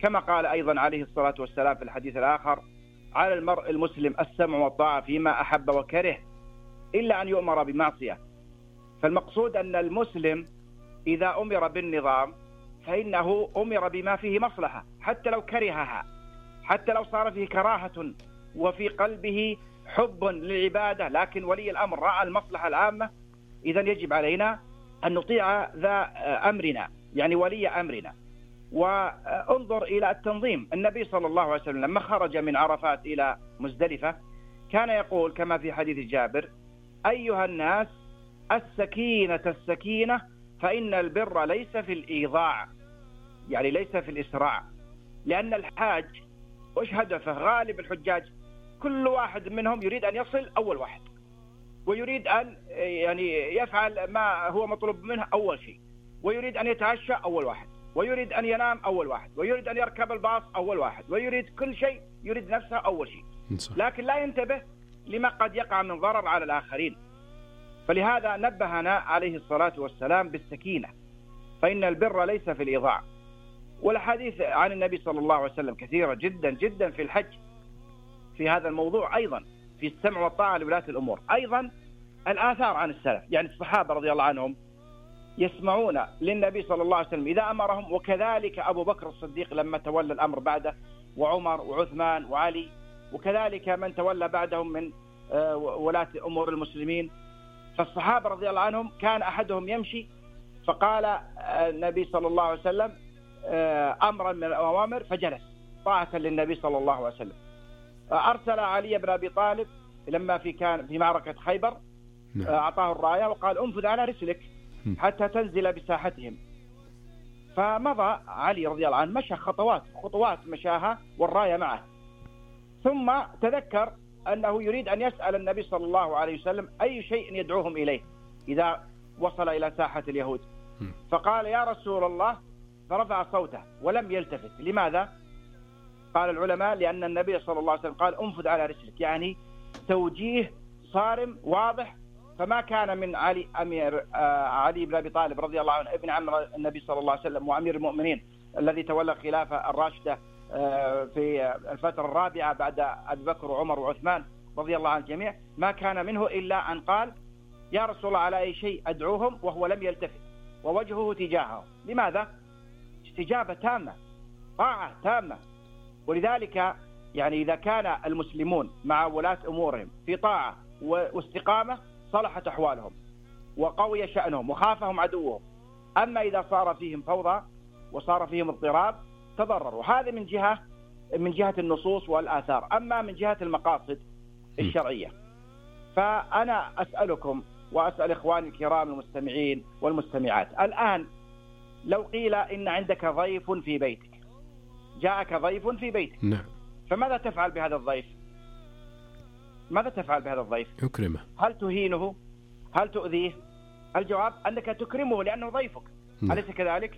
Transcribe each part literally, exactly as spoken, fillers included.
كما قال أيضا عليه الصلاة والسلام في الحديث الآخر: على المرء المسلم السمع والطاعة فيما أحب وكره إلا أن يؤمر بمعصية. فالمقصود أن المسلم إذا أمر بالنظام فإنه أمر بما فيه مصلحة حتى لو كرهها، حتى لو صار فيه كراهة وفي قلبه حب للعبادة، لكن ولي الأمر رأى المصلحة العامة، إذا يجب علينا أن نطيع ذا أمرنا، يعني ولي أمرنا. وانظر إلى التنظيم. النبي صلى الله عليه وسلم لما خرج من عرفات إلى مزدلفة كان يقول كما في حديث جابر: أيها الناس السكينة السكينة فإن البر ليس في الإيضاع، يعني ليس في الإسراع. لأن الحاج وش هدفه؟ غالب الحجاج كل واحد منهم يريد أن يصل أول واحد، ويريد أن يعني يفعل ما هو مطلوب منه أول شيء، ويريد أن يتعشى أول واحد، ويريد أن ينام أول واحد، ويريد أن يركب الباص أول واحد، ويريد كل شيء، يريد نفسه أول شيء، لكن لا ينتبه لما قد يقع من ضرر على الآخرين. فلهذا نبهنا عليه الصلاة والسلام بالسكينة، فإن البر ليس في الإيضاع. والحديث عن النبي صلى الله عليه وسلم كثيرة جدا جدا في الحج في هذا الموضوع، أيضا في السمع والطاعة لولاة الأمور. أيضا الآثار عن السلف، يعني الصحابة رضي الله عنهم يسمعون للنبي صلى الله عليه وسلم إذا أمرهم، وكذلك أبو بكر الصديق لما تولى الأمر بعده، وعمر وعثمان وعلي، وكذلك من تولى بعدهم من ولاة أمور المسلمين. فالصحابة رضي الله عنهم كان أحدهم يمشي فقال النبي صلى الله عليه وسلم أمرا من الأوامر فجلس طاعة للنبي صلى الله عليه وسلم. أرسل علي بن أبي طالب لما في كان في معركة خيبر، أعطاه الراية وقال: انفذ على رسلك حتى تنزل بساحتهم. فمضى علي رضي الله عنه، مشى خطوات خطوات مشاها والراية معه، ثم تذكر أنه يريد أن يسأل النبي صلى الله عليه وسلم أي شيء يدعوهم إليه إذا وصل إلى ساحة اليهود. فقال: يا رسول الله، فرفع صوته ولم يلتفت. لماذا؟ قال العلماء: لأن النبي صلى الله عليه وسلم قال: انفذ على رسلك، يعني توجيه صارم واضح. فما كان من علي أمير آه علي بن أبي طالب رضي الله عنه ابن عم النبي صلى الله عليه وسلم وأمير المؤمنين الذي تولى الخلافة الراشدة آه في الفترة الرابعة بعد أبي بكر وعمر وعثمان رضي الله عن الجميع، ما كان منه إلا أن قال: يا رسول الله، على أي شيء أدعوهم، وهو لم يلتفت ووجهه تجاهه. لماذا؟ استجابة تامة، طاعة تامة. ولذلك يعني إذا كان المسلمون مع ولاة أمورهم في طاعة واستقامة صلحت أحوالهم وقوي شأنهم وخافهم عدوهم. أما إذا صار فيهم فوضى وصار فيهم اضطراب تضرروا. هذا من جهة من جهة النصوص والآثار. أما من جهة المقاصد الشرعية، فأنا أسألكم وأسأل إخواني الكرام المستمعين والمستمعات، الآن لو قيل إن عندك ضيف في بيتك، جاءك ضيف في بيتك، نعم، فماذا تفعل بهذا الضيف؟ ماذا تفعل بهذا الضيف؟ أكرمه. هل تهينه؟ هل تؤذيه؟ الجواب أنك تكرمه لأنه ضيفك. نعم. أليس كذلك؟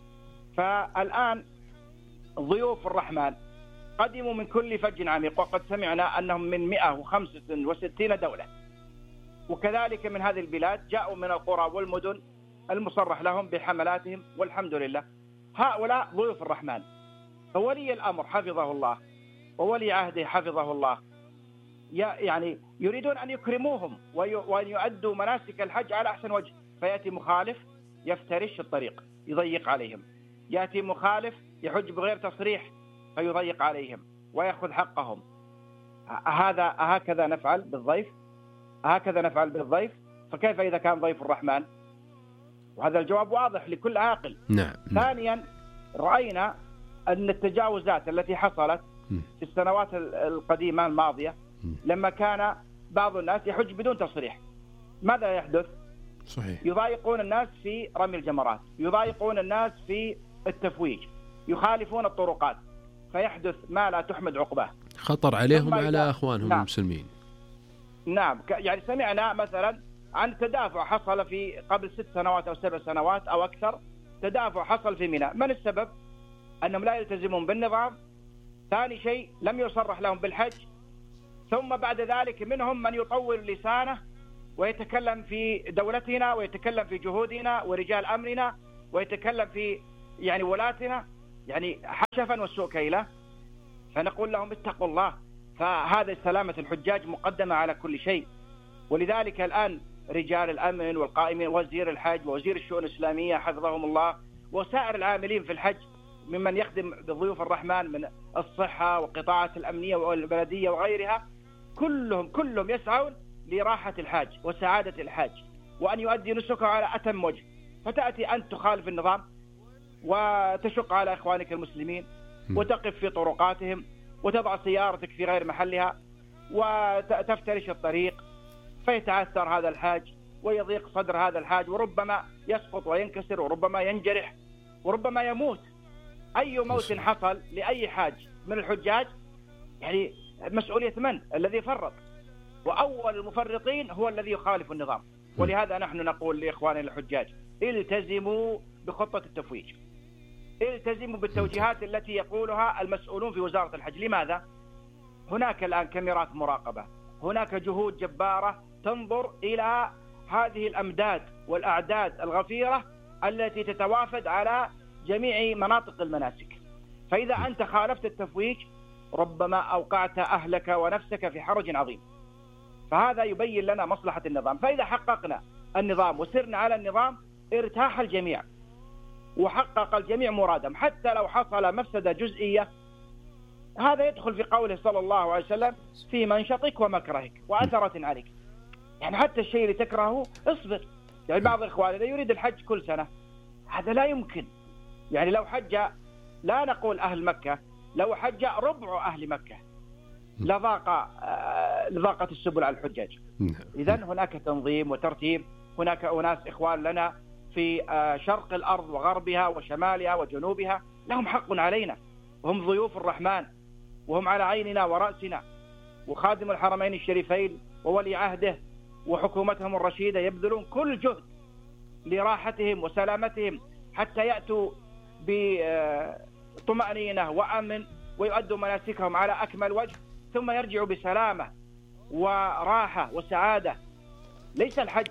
فالآن ضيوف الرحمن قدموا من كل فج عميق، وقد سمعنا أنهم من مئة وخمسة وستين دولة، وكذلك من هذه البلاد جاءوا من القرى والمدن المصرح لهم بحملاتهم، والحمد لله. هؤلاء ضيوف الرحمن، فولي الأمر حفظه الله وولي عهده حفظه الله يعني يريدون أن يكرموهم وأن يؤدوا مناسك الحج على أحسن وجه. فيأتي مخالف يفترش الطريق يضيق عليهم، يأتي مخالف يحج بغير تصريح فيضيق عليهم ويأخذ حقهم. هذا هكذا نفعل بالضيف؟ هكذا نفعل بالضيف؟ فكيف إذا كان ضيف الرحمن؟ وهذا الجواب واضح لكل عاقل. نعم. ثانيا، رأينا أن التجاوزات التي حصلت في السنوات القديمة الماضية لما كان بعض الناس يحج بدون تصريح، ماذا يحدث؟ صحيح. يضايقون الناس في رمي الجمرات، يضايقون الناس في التفويج، يخالفون الطرقات، فيحدث ما لا تحمد عقباه، خطر عليهم وعلى أخوانهم نعم. المسلمين. نعم، يعني سمعنا مثلا عن تدافع حصل في قبل ست سنوات أو سبع سنوات أو أكثر، تدافع حصل في منى. من السبب؟ أنهم لا يلتزمون بالنظام. ثاني شيء، لم يصرح لهم بالحج. ثم بعد ذلك منهم من يطول لسانه ويتكلم في دولتنا ويتكلم في جهودنا ورجال أمرنا ويتكلم في يعني ولاتنا، يعني حشفا والسوء كيلة، فنقول لهم اتقوا الله. فهذا سلامة الحجاج مقدمة على كل شيء. ولذلك الآن رجال الأمن والقائمين، وزير الحج ووزير الشؤون الإسلامية حفظهم الله، وسائر العاملين في الحج ممن يخدم بضيوف الرحمن من الصحة وقطاعات الأمنية والبلدية وغيرها، كلهم كلهم يسعون لراحة الحاج وسعادة الحاج، وأن يؤدي نسكه على أتم وجه. فتأتي أنت تخالف النظام وتشق على إخوانك المسلمين وتقف في طرقاتهم وتضع سيارتك في غير محلها وتفترش الطريق، فيتعثر هذا الحاج ويضيق صدر هذا الحاج، وربما يسقط وينكسر وربما ينجرح وربما يموت. أي موت حصل لأي حاج من الحجاج يعني مسؤولية من؟ الذي فرط، وأول المفرطين هو الذي يخالف النظام. ولهذا نحن نقول لإخواننا الحجاج التزموا بخطة التفويج، التزموا بالتوجيهات التي يقولها المسؤولون في وزارة الحج. لماذا؟ هناك الآن كاميرات مراقبة، هناك جهود جبارة تنظر إلى هذه الأمداد والأعداد الغفيرة التي تتوافد على جميع مناطق المناسك. فإذا أنت خالفت التفويج ربما أوقعت أهلك ونفسك في حرج عظيم. فهذا يبين لنا مصلحة النظام. فإذا حققنا النظام وسرنا على النظام ارتاح الجميع وحقق الجميع مرادهم، حتى لو حصل مفسدة جزئية. هذا يدخل في قوله صلى الله عليه وسلم في منشطك ومكرهك وأثرة عليك. يعني حتى الشيء اللي تكرهه اصبر. يعني بعض إخواننا يريد الحج كل سنة، هذا لا يمكن. يعني لو حج، لا نقول أهل مكة، لو حج ربع أهل مكة لضاق لضاقت السبل على الحجاج. إذن هناك تنظيم وترتيب. هناك أناس إخوان لنا في شرق الأرض وغربها وشمالها وجنوبها لهم حق علينا، وهم ضيوف الرحمن وهم على عيننا ورأسنا. وخادم الحرمين الشريفين وولي عهده وحكومتهم الرشيدة يبذلون كل جهد لراحتهم وسلامتهم حتى يأتوا بطمأنينة وأمن ويؤدوا مناسكهم على أكمل وجه، ثم يرجعوا بسلامة وراحة وسعادة. ليس الحج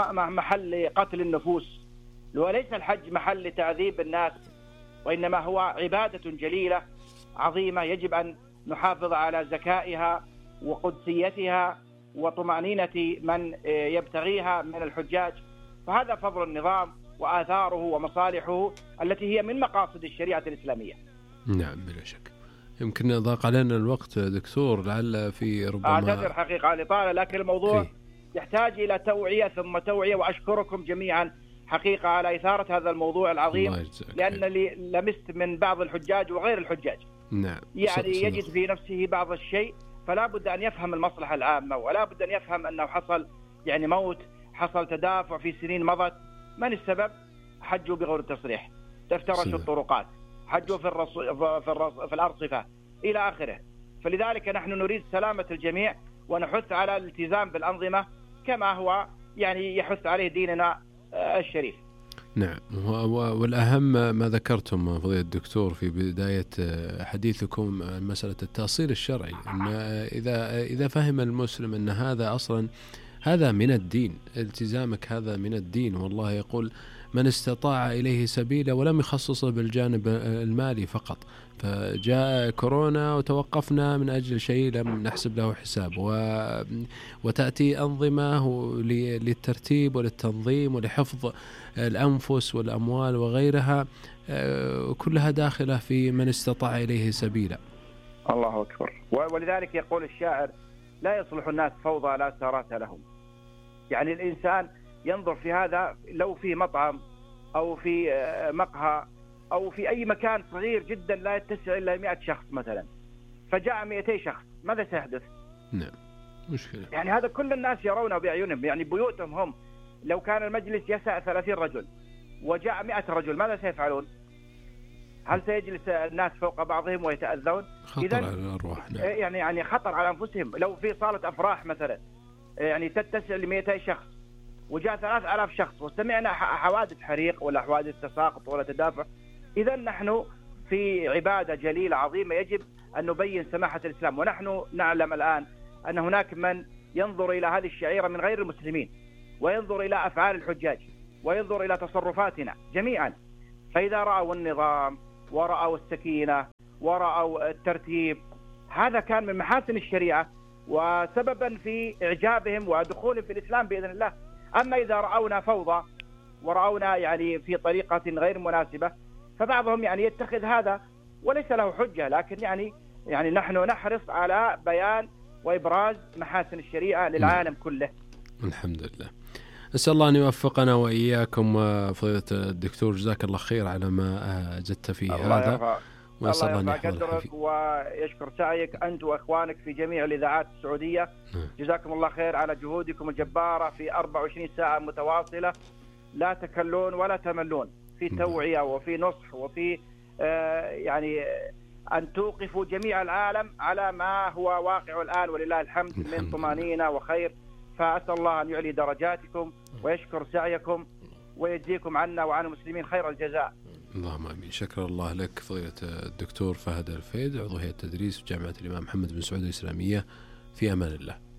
محل قتل النفوس، وليس الحج محل تعذيب الناس، وإنما هو عبادة جليلة عظيمة يجب أن نحافظ على ذكائها وقدسيتها وطمأنينة من يبتغيها من الحجاج. فهذا فضل النظام وآثاره ومصالحه التي هي من مقاصد الشريعة الإسلامية. نعم بلا شك. يمكن ضاق علينا الوقت دكتور، لعل في ربما أعتذر حقيقة عن الإطالة، لكن الموضوع فيه. يحتاج إلى توعية ثم توعية. وأشكركم جميعا حقيقة على إثارة هذا الموضوع العظيم، لأنني لمست من بعض الحجاج وغير الحجاج نعم. يعني يجد في نفسه بعض الشيء، فلا بد أن يفهم المصلحة العامة، ولا بد أن يفهم أنه حصل يعني موت، حصل تدافع في سنين مضت. من السبب؟ حجوا بغير التصريح، تفترشوا الطرقات، حجوا في الرص... في, الرص... في الأرصفة إلى آخره. فلذلك نحن نريد سلامة الجميع ونحث على الالتزام بالأنظمة كما هو يعني يحث عليه ديننا الشريف. نعم. والأهم ما ذكرتم فضيلة الدكتور في بداية حديثكم مسألة التأصيل الشرعي، أن إذا إذا فهم المسلم أن هذا أصلا هذا من الدين، التزامك هذا من الدين. والله يقول من استطاع إليه سبيلا، ولم يخصصه بالجانب المالي فقط. فجاء كورونا وتوقفنا من أجل شيء لم نحسب له حساب، و... وتأتي أنظمة للترتيب وللتنظيم ولحفظ الأنفس والأموال وغيرها، كلها داخلة في من استطاع إليه سبيلا. الله أكبر. ولذلك يقول الشاعر لا يصلح الناس فوضى لا سارات لهم. يعني الإنسان ينظر في هذا، لو في مطعم أو في مقهى أو في أي مكان صغير جدا لا يتسع إلا مئة شخص مثلا، فجاء مئتي شخص، ماذا سيحدث؟ نعم مشكلة. يعني هذا كل الناس يرونه بأعينهم، يعني بيوتهم هم. لو كان المجلس يسع ثلاثين رجل وجاء مئة رجل ماذا سيفعلون؟ هل سيجلس الناس فوق بعضهم ويتأذون؟ خطر على الأرواح. نعم. يعني يعني خطر على أنفسهم. لو في صالة أفراح مثلا يعني تتسع لمئتي شخص وجاء ثلاث آلاف شخص وسمعنا حوادث حريق ولا حوادث تساقط ولا تدافع، إذا نحن في عبادة جليلة عظيمة يجب أن نبين سماحة الإسلام. ونحن نعلم الآن أن هناك من ينظر إلى هذه الشعيرة من غير المسلمين، وينظر إلى أفعال الحجاج، وينظر إلى تصرفاتنا جميعا. فإذا رأوا النظام ورأوا السكينة ورأوا الترتيب. هذا كان من محاسن الشريعة وسببا في إعجابهم ودخولهم في الإسلام بإذن الله. أما إذا رأونا فوضى ورأونا يعني في طريقة غير مناسبة فبعضهم يعني يتخذ هذا وليس له حجة، لكن يعني يعني نحن نحرص على بيان وإبراز محاسن الشريعة للعالم كله. الحمد لله. أسأل الله أن يوفقنا وإياكم فضيلة الدكتور، جزاك الله خير على ما جدت في هذا، وأسأل الله أن يحفظك ويشكر سعيك أنت وإخوانك في جميع الإذاعات السعودية. جزاكم الله خير على جهودكم الجبارة في أربع وعشرين ساعة متواصلة، لا تكلون ولا تملون في توعية وفي نصح وفي آه يعني أن توقفوا جميع العالم على ما هو واقع الآن ولله الحمد من طمأنينة وخير. فأسأل الله أن يعلي درجاتكم ويشكر سعيكم ويجزيكم عنا وعن المسلمين خير الجزاء. اللهم آمين. شكر الله لك فضيلة الدكتور فهد الفيد، عضو هيئة التدريس في جامعة الإمام محمد بن سعود الإسلامية. في أمان الله.